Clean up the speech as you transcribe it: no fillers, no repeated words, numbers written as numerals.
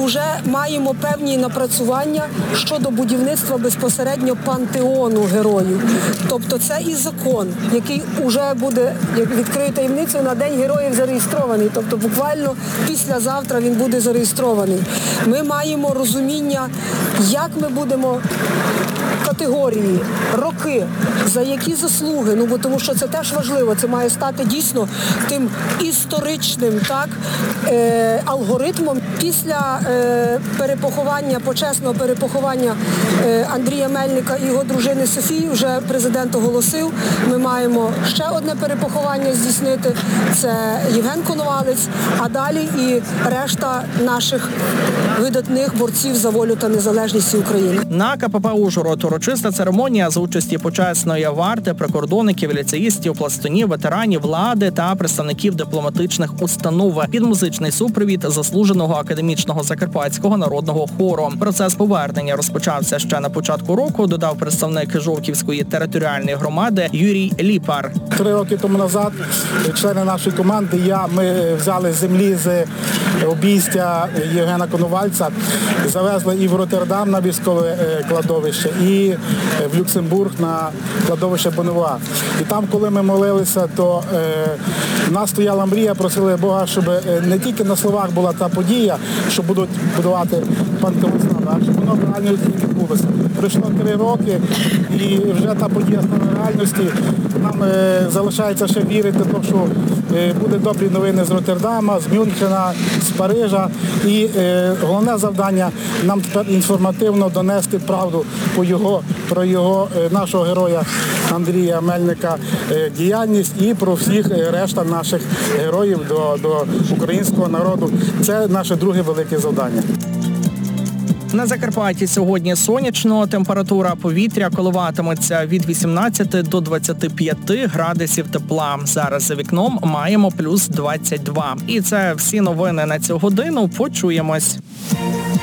вже маємо певні напрацювання щодо будівництва безпосередньо пантеону героїв. Тобто це і закон, який вже буде, як відкрию таємницю, на День героїв зареєстрований. Тобто буквально післязавтра він буде зареєстрований. Ми маємо розуміння, як ми будемо категорії, роки, за які заслуги, бо тому що це теж важливо, це має стати дійсно тим історичним алгоритмом. Після перепоховання, почесного перепоховання Андрія Мельника і його дружини Софії, вже президент оголосив, ми маємо ще одне перепоховання здійснити, це Євген Коновалець, а далі і решта наших видатних борців за волю та незалежність України. На КПП «Ужгород» урочиста церемонія за участі почесної варти, прикордонників, ліцеїстів, пластунів, ветеранів, влади та представників дипломатичних установ. Під музичний супровід заслуженого академічного закарпатського народного хору. Процес повернення розпочався ще на початку року, додав представник Жовківської територіальної громади Юрій Ліпар. 3 роки тому назад члени нашої команди, ми взяли з землі з обійстя Євгена Коновальця, завезли і в Роттердам на військове кладовище, і в Люксембург на кладовище Бонневуа. І там, коли ми молилися, то в нас стояла мрія, просили Бога, щоб не тільки на словах була та подія, що будуть будувати пантеон, а щоб воно реально відбулося. Пройшло 3 роки, і вже та подія стала реальності. Нам залишається ще вірити, що будуть добрі новини з Роттердама, з Мюнхена, з Парижа. І головне завдання – нам тепер інформативно донести правду про нашого героя Андрія Мельника діяльність і про всіх решта наших героїв до українського народу. Це наше друге велике завдання. На Закарпатті сьогодні сонячно, температура повітря коливатиметься від 18 до 25 градусів тепла. Зараз за вікном маємо плюс 22. І це всі новини на цю годину. Почуємось.